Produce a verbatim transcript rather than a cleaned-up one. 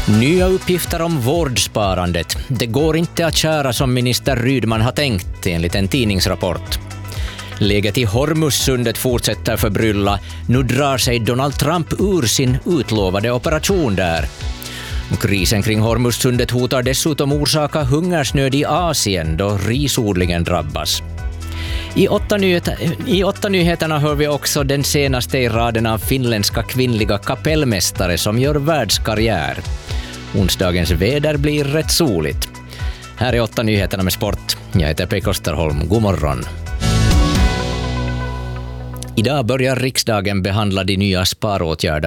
Nya uppgifter om vårdsparandet. Det går inte att köra som minister Rydman har tänkt, enligt en tidningsrapport. Läget i Hormuzsundet fortsätter förbrylla. Nu drar sig Donald Trump ur sin utlovade operation där. Krisen kring Hormuzsundet hotar dessutom orsaka hungersnöd i Asien då risodlingen drabbas. I åtta, nyheter, I åtta nyheterna hör vi också den senaste i raden av finländska kvinnliga kapellmästare som gör världskarriär. Onsdagens väder blir rätt soligt. Här är åtta nyheterna med sport. Jag heter Pekka Österholm. God morgon. Idag börjar riksdagen behandla de nya sparåtgärder